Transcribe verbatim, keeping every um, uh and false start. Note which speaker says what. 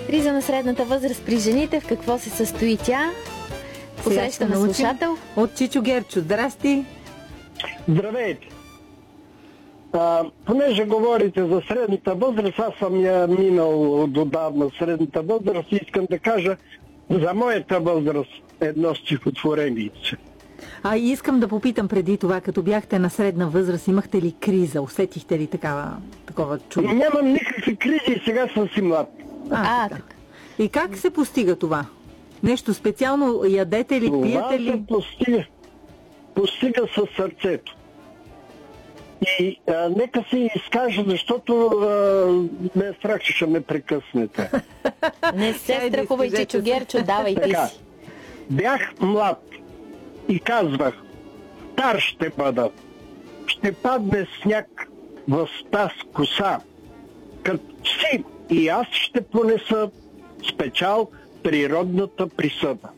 Speaker 1: Криза на средната възраст при жените. В какво се състои тя? Посрещаме слушател
Speaker 2: от Чичо Герчо. Здрасти!
Speaker 3: Здравейте! А, понеже говорите за средната възраст, аз съм я минал отдавна средната възраст и искам да кажа за моята възраст едно стихотворение.
Speaker 2: А искам да попитам преди това, като бяхте на средна възраст, имахте ли криза? Усетихте ли такава, такова чудо?
Speaker 3: Нямам никакви кризи и сега съм си млад.
Speaker 2: А, а така. И как се постига това? Нещо специално ядете ли,
Speaker 3: това
Speaker 2: пиете ли?
Speaker 3: Това се постига, постига със сърцето. И а, нека се изкажа, защото а, ме е страх, че ще ме прекъснете.
Speaker 1: Не се страхувай, Чичо Герчо, давай ти си.
Speaker 3: Бях млад и казвах, стар ще бъда. Ще падне сняг в таз коса. Като си и аз ще понеса с печал природната присъда.